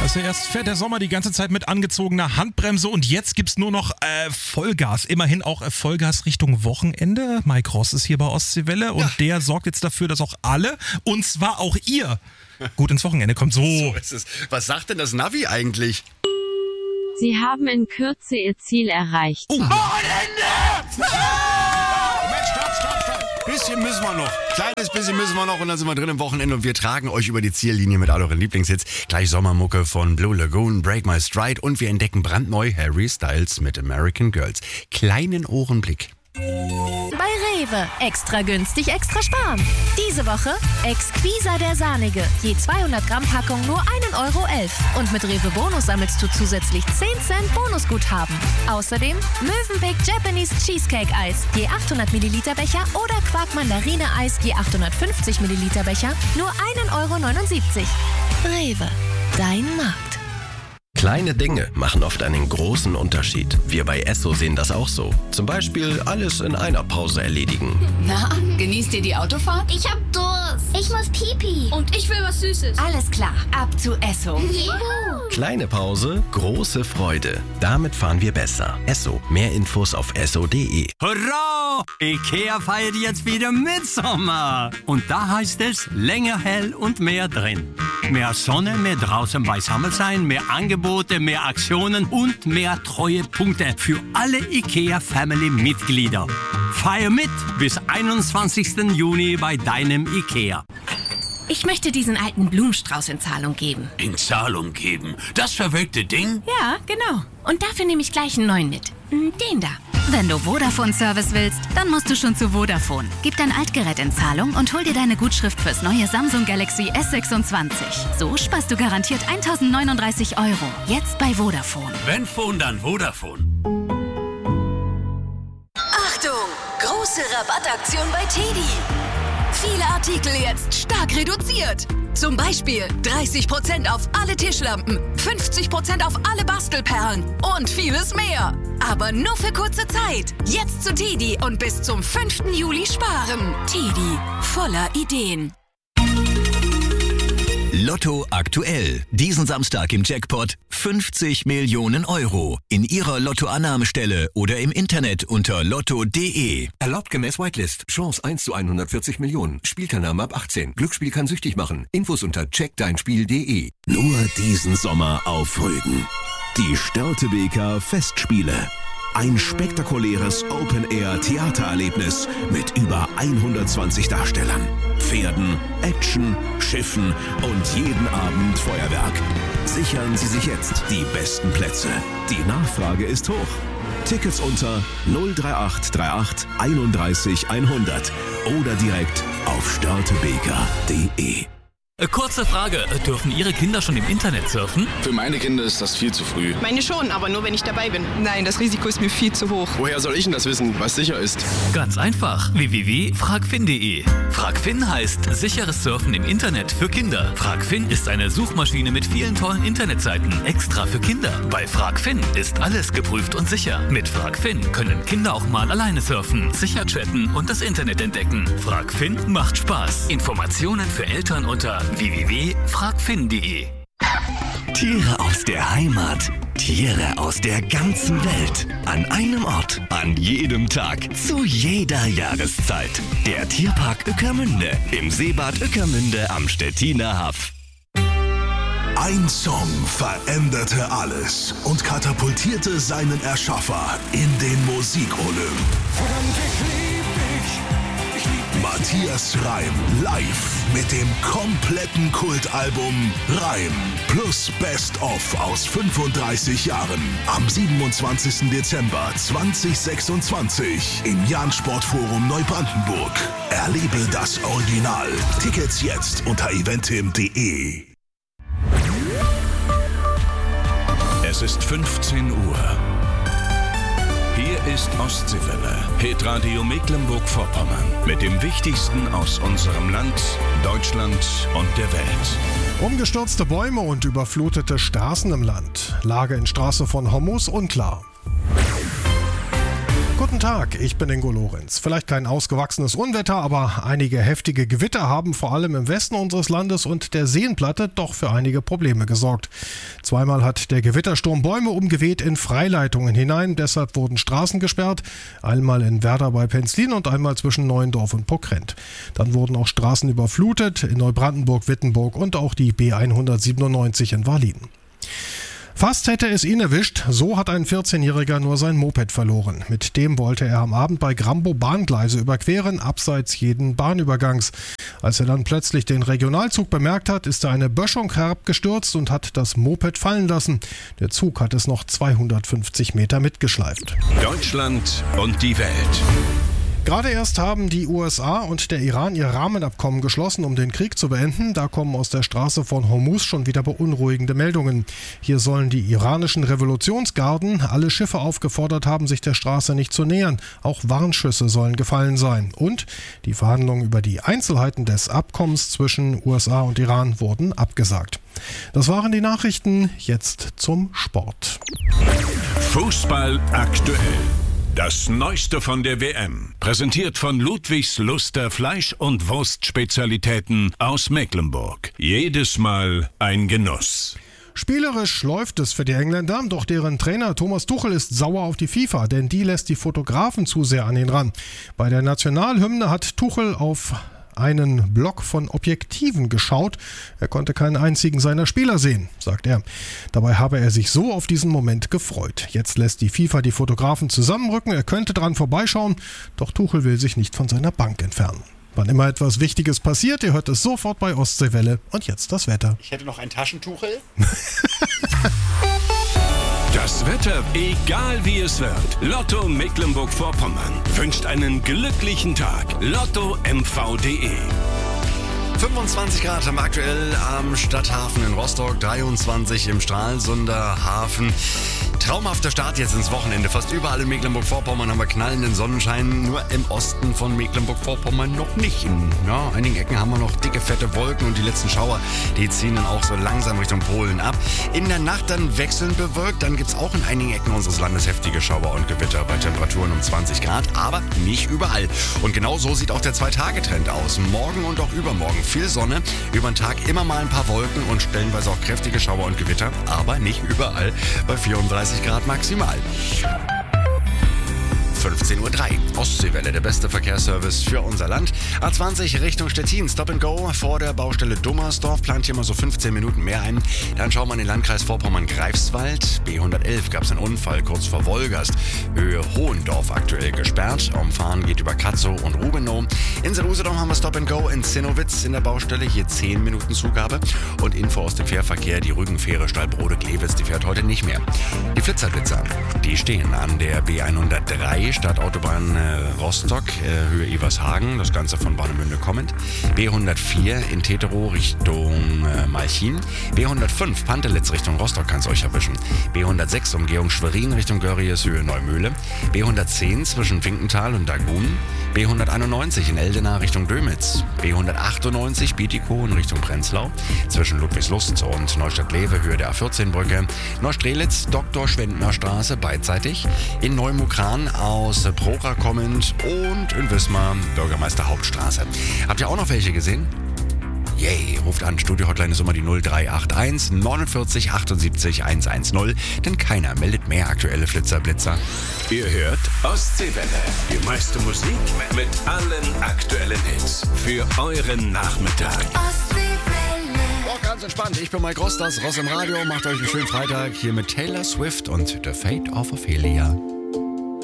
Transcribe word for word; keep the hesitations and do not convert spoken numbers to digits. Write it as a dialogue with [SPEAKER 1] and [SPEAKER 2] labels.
[SPEAKER 1] Also erst fährt der Sommer die ganze Zeit mit angezogener Handbremse und jetzt gibt's nur noch äh, Vollgas. Immerhin auch äh, Vollgas Richtung Wochenende. Mike Ross ist hier bei Ostseewelle und ja. der sorgt jetzt dafür, dass auch alle, und zwar auch ihr, gut ins Wochenende kommt. So.
[SPEAKER 2] So ist es. Was sagt denn das Navi eigentlich?
[SPEAKER 3] Sie haben in Kürze Ihr Ziel erreicht.
[SPEAKER 2] Oh. Wochenende! Mensch, stopp, stopp, stopp. Bisschen müssen wir noch. Kleines bisschen müssen wir noch und dann sind wir drin im Wochenende und wir tragen euch über die Ziellinie mit all euren Lieblingshits. Gleich Sommermucke von Blue Lagoon, Break My Stride und wir entdecken brandneu Harry Styles mit American Girls. Kleinen Ohrenblick.
[SPEAKER 4] Bei Rewe. Extra günstig, extra sparen. Diese Woche Exquisa der Sahnige. Je zweihundert Gramm Packung nur ein Euro elf. Und mit Rewe Bonus sammelst du zusätzlich zehn Cent Bonusguthaben. Außerdem Mövenpick Japanese Cheesecake Eis. Je achthundert Milliliter Becher oder Quark Mandarine Eis. Je achthundertfünfzig Milliliter Becher. Nur ein Euro neunundsiebzig. Rewe. Dein Markt.
[SPEAKER 5] Kleine Dinge machen oft einen großen Unterschied. Wir bei Esso sehen das auch so. Zum Beispiel alles in einer Pause erledigen.
[SPEAKER 6] Na, genießt ihr die Autofahrt?
[SPEAKER 7] Ich hab Durst. Ich muss Pipi.
[SPEAKER 6] Und ich will was Süßes.
[SPEAKER 7] Alles klar, ab zu Esso.
[SPEAKER 6] Juhu.
[SPEAKER 5] Kleine Pause, große Freude. Damit fahren wir besser. Esso. Mehr Infos auf esso punkt de.
[SPEAKER 8] Hurra! Ikea feiert jetzt wieder Mitsommer. Und da heißt es länger hell und mehr drin. Mehr Sonne, mehr draußen beisammen sein, mehr Angebote, mehr Aktionen und mehr Treuepunkte für alle IKEA-Family-Mitglieder. Feier mit bis einundzwanzigsten Juni bei deinem IKEA.
[SPEAKER 9] Ich möchte diesen alten Blumenstrauß in Zahlung geben.
[SPEAKER 10] In Zahlung geben? Das verwelkte Ding?
[SPEAKER 9] Ja, genau. Und dafür nehme ich gleich einen neuen mit. Den da.
[SPEAKER 11] Wenn du Vodafone-Service willst, dann musst du schon zu Vodafone. Gib dein Altgerät in Zahlung und hol dir deine Gutschrift fürs neue Samsung Galaxy S sechsundzwanzig. So sparst du garantiert eintausendneununddreißig Euro. Jetzt bei Vodafone.
[SPEAKER 10] Wenn Phone, dann Vodafone.
[SPEAKER 12] Achtung! Große Rabattaktion bei Teddy. Viele Artikel jetzt stark reduziert. Zum Beispiel dreißig Prozent auf alle Tischlampen, fünfzig Prozent auf alle Bastelperlen und vieles mehr. Aber nur für kurze Zeit. Jetzt zu Teddy und bis zum fünften Juli sparen. Teddy, voller Ideen.
[SPEAKER 13] Lotto aktuell. Diesen Samstag im Jackpot fünfzig Millionen Euro. In Ihrer Lottoannahmestelle oder im Internet unter lotto punkt de.
[SPEAKER 14] Erlaubt gemäß Whitelist. Chance eins zu hundertvierzig Millionen. Spielteilnahme ab achtzehn. Glücksspiel kann süchtig machen. Infos unter check dein spiel punkt de.
[SPEAKER 13] Nur diesen Sommer auf Rügen. Die Störtebeker Festspiele. Ein spektakuläres Open-Air-Theatererlebnis mit über hundertzwanzig Darstellern, Pferden, Action, Schiffen und jeden Abend Feuerwerk. Sichern Sie sich jetzt die besten Plätze. Die Nachfrage ist hoch. Tickets unter null drei acht drei acht einunddreißig hundert oder direkt auf störtebeker punkt de.
[SPEAKER 15] Kurze Frage, dürfen Ihre Kinder schon im Internet surfen?
[SPEAKER 16] Für meine Kinder ist das viel zu früh.
[SPEAKER 17] Meine schon, aber nur wenn ich dabei bin. Nein, das Risiko ist mir viel zu hoch.
[SPEAKER 16] Woher soll ich denn das wissen, was sicher ist?
[SPEAKER 15] Ganz einfach, w w w punkt fragfin punkt de. Fragfin heißt sicheres Surfen im Internet für Kinder. Fragfin ist eine Suchmaschine mit vielen tollen Internetseiten, extra für Kinder. Bei Fragfin ist alles geprüft und sicher. Mit Fragfin können Kinder auch mal alleine surfen, sicher chatten und das Internet entdecken. Fragfin macht Spaß. Informationen für Eltern unter w w w punkt fragfin punkt de.
[SPEAKER 13] Tiere aus der Heimat, Tiere aus der ganzen Welt. An einem Ort, an jedem Tag, zu jeder Jahreszeit. Der Tierpark Ueckermünde im Seebad Ueckermünde am Stettiner Haff.
[SPEAKER 18] Ein Song veränderte alles und katapultierte seinen Erschaffer in den Musikolymp. Matthias Reim live mit dem kompletten Kultalbum Reim plus Best of aus fünfunddreißig Jahren am siebenundzwanzigsten Dezember zweitausendsechsundzwanzig im Jahn-Sportforum Neubrandenburg. Erlebe das Original. Tickets jetzt unter eventim punkt de.
[SPEAKER 19] Es ist fünfzehn Uhr. Hier ist Ostseewelle, Hitradio Mecklenburg-Vorpommern mit dem Wichtigsten aus unserem Land, Deutschland und der Welt.
[SPEAKER 20] Umgestürzte Bäume und überflutete Straßen im Land. Lage in Straße von Hormuz unklar. Guten Guten Tag, ich bin Ingo Lorenz. Vielleicht kein ausgewachsenes Unwetter, aber einige heftige Gewitter haben vor allem im Westen unseres Landes und der Seenplatte doch für einige Probleme gesorgt. Zweimal hat der Gewittersturm Bäume umgeweht in Freileitungen hinein, deshalb wurden Straßen gesperrt, einmal in Werder bei Penzlin und einmal zwischen Neuendorf und Pockrent. Dann wurden auch Straßen überflutet in Neubrandenburg, Wittenburg und auch die B hundertsiebenundneunzig in Wahllien. Fast hätte es ihn erwischt, so hat ein vierzehnjähriger nur sein Moped verloren. Mit dem wollte er am Abend bei Grambo Bahngleise überqueren, abseits jeden Bahnübergangs. Als er dann plötzlich den Regionalzug bemerkt hat, ist er eine Böschung herabgestürzt und hat das Moped fallen lassen. Der Zug hat es noch zweihundertfünfzig Meter mitgeschleift.
[SPEAKER 19] Deutschland und die Welt.
[SPEAKER 20] Gerade erst haben die U S A und der Iran ihr Rahmenabkommen geschlossen, um den Krieg zu beenden. Da kommen aus der Straße von Hormuz schon wieder beunruhigende Meldungen. Hier sollen die iranischen Revolutionsgarden alle Schiffe aufgefordert haben, sich der Straße nicht zu nähern. Auch Warnschüsse sollen gefallen sein. Und die Verhandlungen über die Einzelheiten des Abkommens zwischen U S A und Iran wurden abgesagt. Das waren die Nachrichten. Jetzt zum Sport.
[SPEAKER 19] Fußball aktuell. Das Neueste von der W M, präsentiert von Ludwigs Luster Fleisch- und Wurstspezialitäten aus Mecklenburg. Jedes Mal ein Genuss.
[SPEAKER 20] Spielerisch läuft es für die Engländer, doch deren Trainer Thomas Tuchel ist sauer auf die FIFA, denn die lässt die Fotografen zu sehr an ihn ran. Bei der Nationalhymne hat Tuchel auf einen Block von Objektiven geschaut. Er konnte keinen einzigen seiner Spieler sehen, sagt er. Dabei habe er sich so auf diesen Moment gefreut. Jetzt lässt die FIFA die Fotografen zusammenrücken. Er könnte dran vorbeischauen, doch Tuchel will sich nicht von seiner Bank entfernen. Wann immer etwas Wichtiges passiert, ihr hört es sofort bei Ostseewelle. Und jetzt das Wetter.
[SPEAKER 2] Ich hätte noch ein Taschentuchel.
[SPEAKER 19] Das Wetter, egal wie es wird. Lotto Mecklenburg-Vorpommern wünscht einen glücklichen Tag. Lotto M V punkt de.
[SPEAKER 2] fünfundzwanzig Grad am aktuell am Stadthafen in Rostock, dreiundzwanzig im Stralsunder Hafen. Traumhafter Start jetzt ins Wochenende. Fast überall in Mecklenburg-Vorpommern haben wir knallenden Sonnenschein. Nur im Osten von Mecklenburg-Vorpommern noch nicht. In ja, einigen Ecken haben wir noch dicke, fette Wolken und die letzten Schauer, die ziehen dann auch so langsam Richtung Polen ab. In der Nacht dann wechselnd bewölkt. Dann gibt es auch in einigen Ecken unseres Landes heftige Schauer und Gewitter bei Temperaturen um zwanzig Grad. Aber nicht überall. Und genau so sieht auch der Zwei-Tage-Trend aus. Morgen und auch übermorgen viel Sonne. Über den Tag immer mal ein paar Wolken und stellenweise auch kräftige Schauer und Gewitter. Aber nicht überall bei vierunddreißig Grad maximal. fünfzehn Uhr drei. Ostseewelle, der beste Verkehrsservice für unser Land. A zwanzig Richtung Stettin, Stop and Go vor der Baustelle Dummersdorf. Plant hier mal so fünfzehn Minuten mehr ein. Dann schauen wir in den Landkreis Vorpommern-Greifswald. B hundertelf gab es einen Unfall kurz vor Wolgast. Höhe Hohendorf aktuell gesperrt. Umfahren geht über Katzow und Rubenow. In Usedom haben wir Stop and Go in Zinnowitz in der Baustelle. Hier zehn Minuten Zugabe. Und Info aus dem Fährverkehr. Die Rügenfähre Stallbrode-Glewitz, die fährt heute nicht mehr. Die Flitzerblitzer, die stehen an der B hundertdrei Stadtautobahn äh, Rostock, äh, Höhe Evershagen, das Ganze von Warnemünde kommend. B hundertvier in Teterow Richtung äh, Malchin. B hundertfünf Pantelitz Richtung Rostock, kann es euch erwischen. B hundertsechs Umgehung Schwerin Richtung Görries, Höhe Neumühle. B hundertzehn zwischen Finkenthal und Dagun. B hunderteinundneunzig in Eldena Richtung Dömitz. B hundertachtundneunzig Bietigkow in Richtung Prenzlau. Zwischen Ludwigslust und Neustadt-Lewe, Höhe der A vierzehn Brücke. Neustrelitz, Doktor Schwendner Straße, beidseitig. In Neumukran aus Prora kommend und in Wismar, Bürgermeister Hauptstraße. Habt ihr auch noch welche gesehen? Yay, ruft an, Studio-Hotline ist immer die null drei acht eins neunundvierzig achtundsiebzig hundertzehn, denn keiner meldet mehr aktuelle Flitzerblitzer.
[SPEAKER 19] Ihr hört Ostseewelle, die meiste Musik mit allen aktuellen Hits für euren Nachmittag.
[SPEAKER 2] Ostseewelle. Oh, ganz entspannt, ich bin Mike Ross, das Ross im Radio, macht euch einen schönen Freitag hier mit Taylor Swift und The Fate of Ophelia.